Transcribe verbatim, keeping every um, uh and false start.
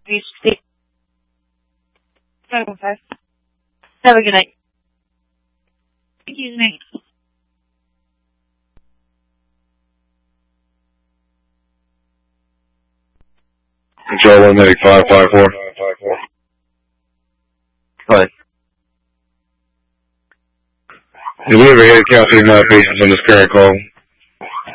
Have a good night. Excuse me. Control one eight five five four. Hi. Did we ever hit counting my patients on this current call?